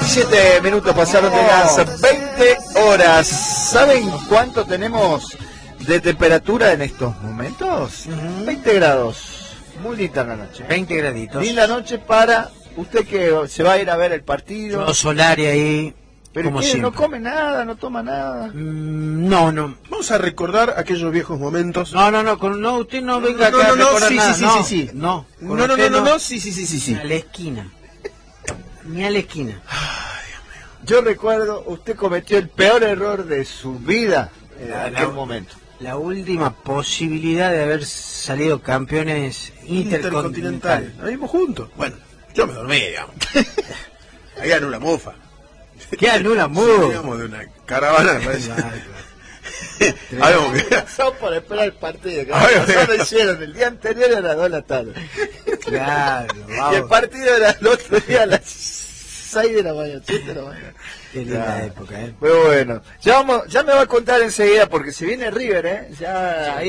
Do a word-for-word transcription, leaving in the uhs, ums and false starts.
diecisiete minutos pasaron de las veinte horas. ¿Saben cuánto tenemos de temperatura en estos momentos? Uh-huh. veinte grados. Muy linda la noche. veinte graditos. Linda noche para usted que se va a ir a ver el partido. Yo Solari ahí. Pero como ¿qué? siempre. No come nada, no toma nada. Mm, no, no. Vamos a recordar aquellos viejos momentos. No, no, no, con, no usted no venga no, acá no, a no, recordar sí, nada. sí, no, sí, sí, sí. No, No, no, no, no, no, sí, sí, sí, sí, sí. A la esquina. Ni a la esquina. Ay, Dios mío. Yo recuerdo, usted cometió el peor error de su vida en La- aquel la- momento. La última posibilidad de haber salido campeones intercontinentales. Lo mismo juntos. Bueno, yo me dormí, digamos. Ahí ganó la mufa. ¿Qué anula Sí, mudo? digamos, de una caravana, me parece. Algo que... Son por esperar el partido. Que Ay, nosotros ay. hicieron el día anterior a las dos de la tarde. Claro, Y el vamos. partido era el otro día a las seis de la mañana, siete de la mañana. Qué linda Claro. época, ¿eh? Muy bueno. Ya, vamos, ya me va a contar enseguida porque se viene River, ¿eh? Ya ahí